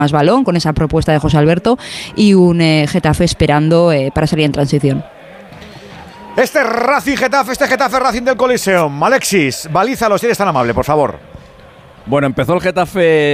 más balón con esa propuesta de José Alberto y un Getafe esperando para salir en transición. Este Getafe Racing del Coliseum. Alexis, balízalo si eres tan amable, por favor. Bueno, empezó el Getafe